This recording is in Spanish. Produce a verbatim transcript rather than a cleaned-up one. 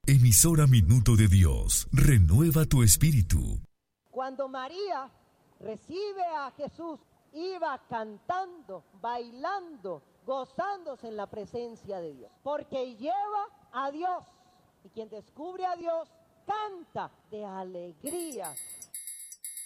Emisora Minuto de Dios, renueva tu espíritu. Cuando María recibe a Jesús, iba cantando, bailando, gozándose en la presencia de Dios, porque lleva a Dios, y quien descubre a Dios canta de alegría,